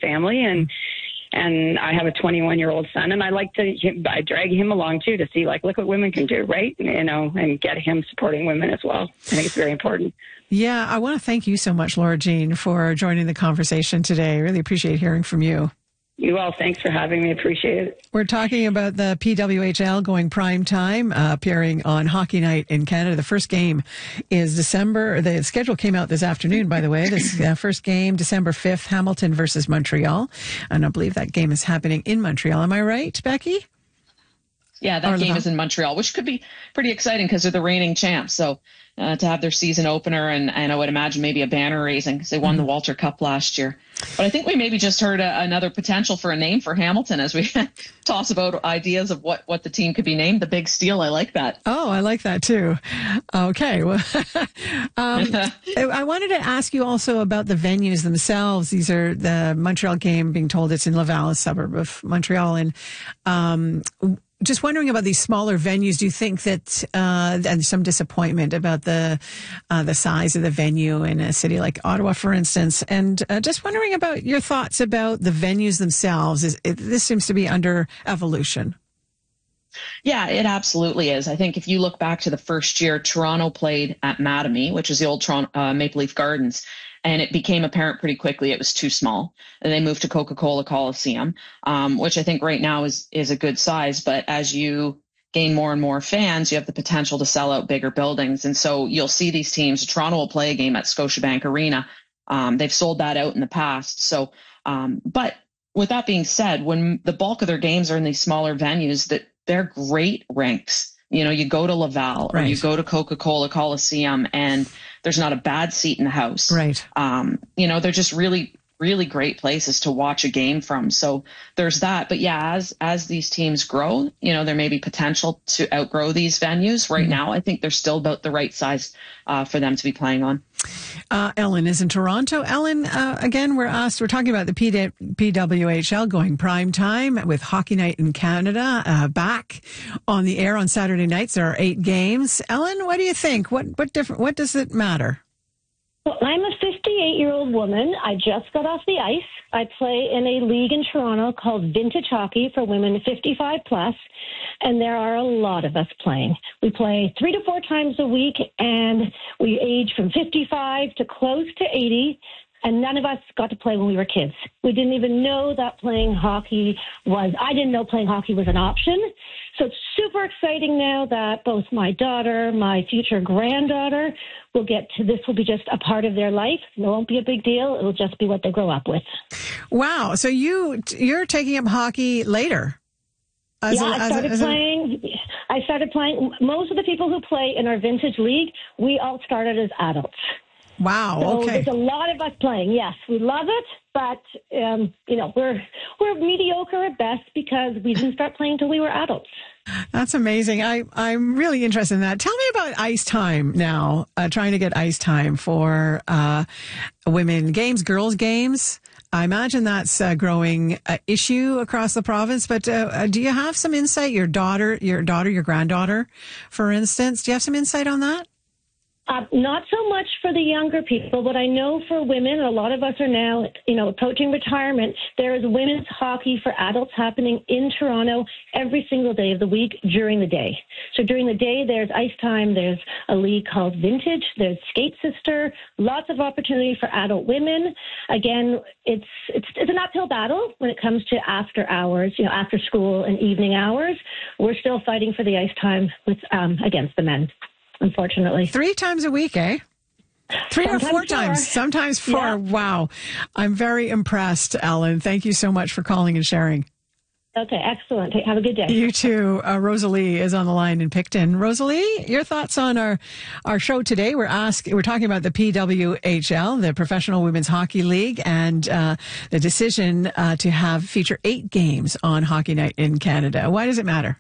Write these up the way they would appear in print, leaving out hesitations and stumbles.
family, and I have a 21-year-old son, and I drag him along too to see, like, look what women can do, right? And get him supporting women as well. I think it's very important. Yeah, I want to thank you so much, Laura Jean, for joining the conversation today. Really appreciate hearing from you. You all, thanks for having me. Appreciate it. We're talking about the PWHL going prime time, appearing on Hockey Night in Canada. The first game is December. The schedule came out this afternoon, by the way. This first game, December 5th, Hamilton versus Montreal. And I believe that game is happening in Montreal. Am I right, Becky? Yeah, that game is in Montreal, which could be pretty exciting because they're the reigning champs. So to have their season opener and I would imagine maybe a banner raising because they won the Walter Cup last year. But I think we maybe just heard another potential for a name for Hamilton as we toss about ideas of what the team could be named. The Big Steel. I like that. Oh, I like that too. Okay. Well, I wanted to ask you also about the venues themselves. These are the Montreal game being told it's in Laval, a suburb of Montreal. And, just wondering about these smaller venues. Do you think that and some disappointment about the size of the venue in a city like Ottawa, for instance? And just wondering about your thoughts about the venues themselves. This seems to be under evolution. Yeah, it absolutely is. I think if you look back to the first year, Toronto played at Mattamy, which is the old Toronto Maple Leaf Gardens. And it became apparent pretty quickly it was too small. And they moved to Coca-Cola Coliseum, which I think right now is a good size. But as you gain more and more fans, you have the potential to sell out bigger buildings. And so you'll see these teams. Toronto will play a game at Scotiabank Arena. They've sold that out in the past. So, but with that being said, when the bulk of their games are in these smaller venues, that they're great rinks. You go to Laval or you go to Coca-Cola Coliseum and there's not a bad seat in the house. Right. They're just really, really great places to watch a game from. So there's that. But yeah, as these teams grow, there may be potential to outgrow these venues. Right now, I think they're still about the right size for them to be playing on. Ellen is in Toronto. Ellen, again, we're talking about the PWHL going prime time with Hockey Night in Canada back on the air on Saturday nights. There are 8 games. Ellen, what do you think? What does it matter? Well, I'm a 58-year-old woman. I just got off the ice. I play in a league in Toronto called Vintage Hockey for women 55 plus, and there are a lot of us playing. We play 3 to 4 times a week, and we age from 55 to close to 80. And none of us got to play when we were kids. We didn't even know that playing hockey I didn't know playing hockey was an option. So it's super exciting now that both my daughter, my future granddaughter will will be just a part of their life. It won't be a big deal. It'll just be what they grow up with. Wow. So you're taking up hockey later. I started playing. Most of the people who play in our vintage league, we all started as adults. Wow. So okay. There's a lot of us playing. Yes, we love it, but we're mediocre at best because we didn't start playing until we were adults. That's amazing. I'm really interested in that. Tell me about ice time now. Trying to get ice time for women games, girls games. I imagine that's a growing issue across the province. But do you have some insight? Your granddaughter, for instance. Do you have some insight on that? Not so much for the younger people, but I know for women, a lot of us are now, approaching retirement. There is women's hockey for adults happening in Toronto every single day of the week during the day. So during the day, there's ice time. There's a league called Vintage. There's Skate Sister. Lots of opportunity for adult women. Again, it's an uphill battle when it comes to after hours, after school and evening hours. We're still fighting for the ice time against the men. Unfortunately. 3 times a week, eh? 3 or 4 times. Sometimes 4. Yeah. Wow. I'm very impressed, Ellen. Thank you so much for calling and sharing. Okay, excellent. Have a good day. You too. Rosalie is on the line in Picton. Rosalie, your thoughts on our show today? We're talking about the PWHL, the Professional Women's Hockey League, and the decision to feature 8 games on Hockey Night in Canada. Why does it matter?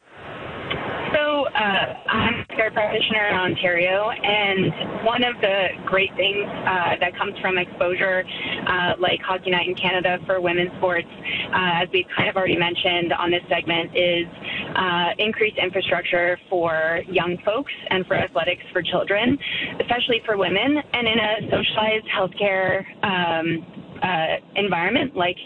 I'm a care practitioner in Ontario, and one of the great things that comes from exposure like Hockey Night in Canada for women's sports, as we've kind of already mentioned on this segment, is increased infrastructure for young folks and for athletics for children, especially for women, and in a socialized healthcare environment like